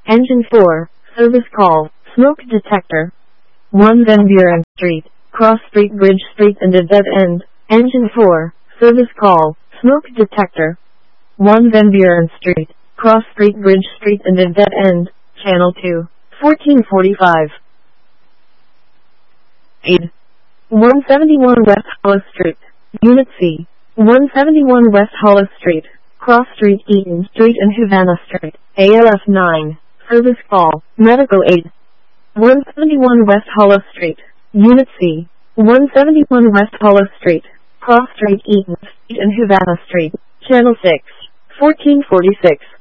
Engine 4, service call, smoke detector. 1 Van Buren Street, Cross Street, Bridge Street and a dead end. Engine 4, service call, smoke detector. 1 Van Buren Street, Cross Street, Bridge Street and a dead end. Channel 2, 1445. Aid. 171 West Hollis Street, Unit C. 171 West Hollis Street, Cross Street, Eaton Street and Havana Street. ALF 9, service call, medical aid. 171 West Hollis Street, Unit C. 171 West Hollis Street, Cross Street, Eaton Street and Havana Street. Channel 6, 1446.